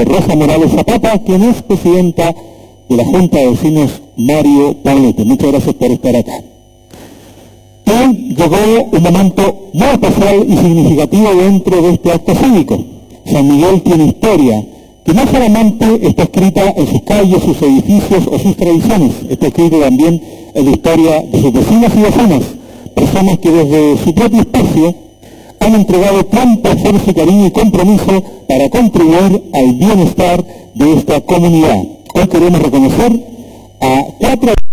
Rosa Morales Zapata, quien es presidenta de la Junta de Vecinos Mario Paulete. Muchas gracias por estar acá. Hoy llegó un momento muy especial y significativo dentro de este acto cívico. San Miguel tiene historia, que no solamente está escrita en sus calles, sus edificios o sus tradiciones, está escrita también en la historia de sus vecinos y vecinas, personas que desde su propio espacio han entregado tiempo, esfuerzo, cariño y compromiso para contribuir al bienestar de esta comunidad. Hoy queremos reconocer a 4